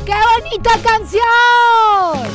¡Qué bonita canción!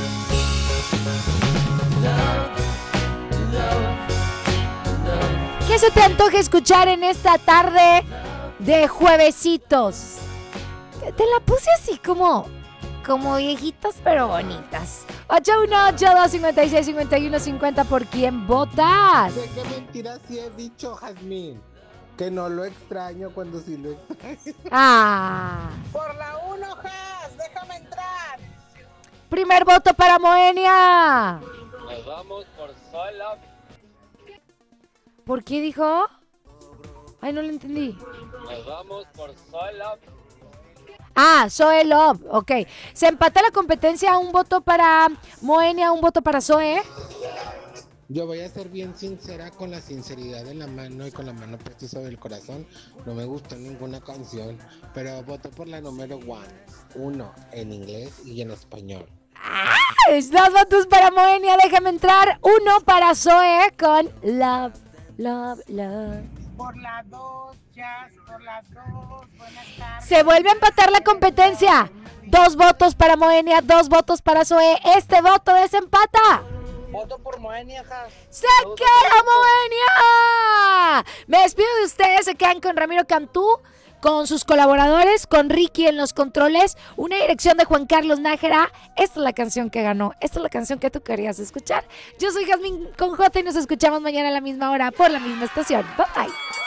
¿Qué se te antoja escuchar en esta tarde de juevesitos? Te la puse así como viejitas pero bonitas. 818-256-5150. ¿Por quién votas? ¿De qué mentira sí he dicho, Jazmín? Que no lo extraño cuando sí lo extraño. Por la 1, Jaz, déjame entrar. Primer voto para Moenia. Nos vamos por Soy Love. ¿Por qué dijo? Ay, no lo entendí. Nos vamos por Soy Love. Zoe Love, ok. Se empata la competencia, un voto para Moenia, un voto para Zoe. Yo voy a ser bien sincera, con la sinceridad en la mano y con la mano puesta sobre el corazón. No me gustó ninguna canción, pero voto por la número 1 en inglés y en español. Dos votos para Moenia, déjame entrar. Uno para Zoe con Love, Love, Love. Por la 2, Jazz, por la 2. Buenas tardes. Se vuelve a empatar la competencia. 2 votos para Moenia, 2 votos para Zoe. Este voto desempata. Voto por Moenia, Jazz. ¡Se queda Moenia! Me despido de ustedes, se quedan con Ramiro Cantú, con sus colaboradores, con Ricky en los controles, una dirección de Juan Carlos Nájera. Esta es la canción que ganó, esta es la canción que tú querías escuchar. Yo soy Jazmín con J y nos escuchamos mañana a la misma hora por la misma estación. Bye bye.